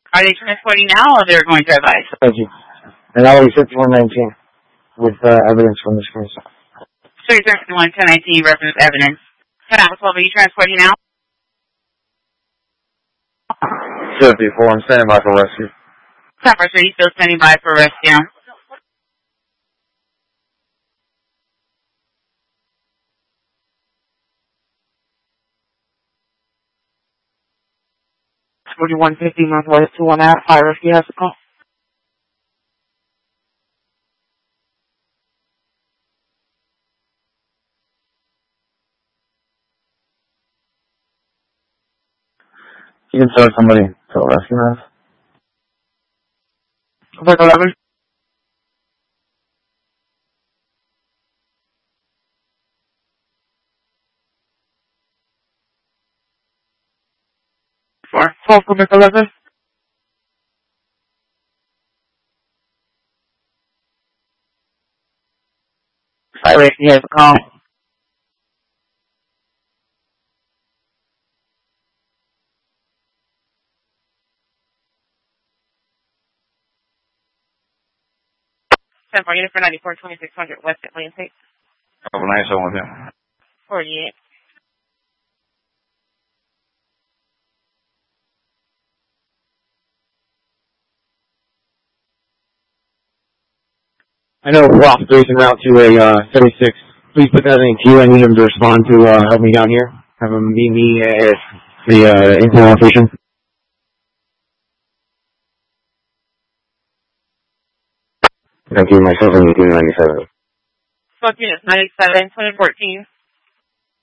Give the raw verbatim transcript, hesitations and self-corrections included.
Are they transporting now or they're going to advise? Thank you. And I'll accept one nineteen with uh, evidence from this case. three thirty-one, ten nineteen, reference evidence. ten out of twelve, are you transporting now? fifty-four, I'm standing by for rescue. ten first, are you still standing by for rescue? forty-one fifty Northwest two one out, fire rescue has to call. You can tell somebody to rescue us. Quebec eleven. Four. Four, Quebec eleven. Fire rescue has to call. ten four, unit for ninety-four, twenty-six hundred West Atlantic. Oh, nice one with him. forty-eight. I know we're off base en route to a uh, seventy-six. Please put that in queue. I need him to respond to uh, help me down here. Have him meet me at the uh, intel location. Thank you, myself and unit ninety-seven. Smoke units ninety-seven, twenty fourteen.